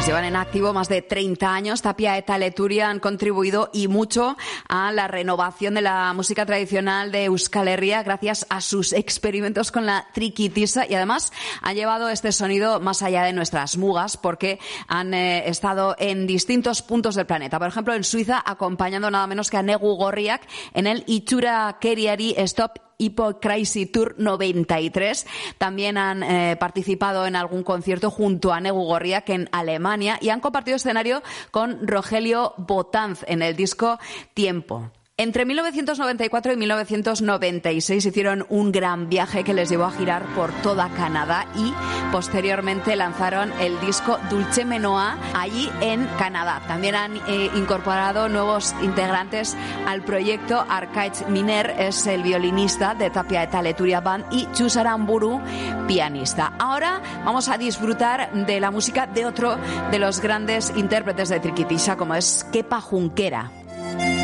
llevan en activo más de 30 años. Tapia eta Leturia han contribuido y mucho a la renovación de la música tradicional de Euskal Herria gracias a sus experimentos con la trikitisa, y además han llevado este sonido más allá de nuestras mugas porque han estado en distintos puntos del planeta. Por ejemplo, en Suiza, acompañando nada menos que a Negu Gorriak en el Itxurakeriari Stop Hypocrisy Tour 93. También han participado en algún concierto junto a Negu Gorriak en Alemania y han compartido escenario con Rogelio Botanz en el disco Tiempo. Entre 1994 y 1996 hicieron un gran viaje que les llevó a girar por toda Canadá y posteriormente lanzaron el disco Dulce Menoa allí en Canadá. También han incorporado nuevos integrantes al proyecto. Arkaitz Miner es el violinista de Tapia eta Leturia Band y Txus Aranburu, pianista. Ahora vamos a disfrutar de la música de otro de los grandes intérpretes de trikitisa, como es Kepa Junquera.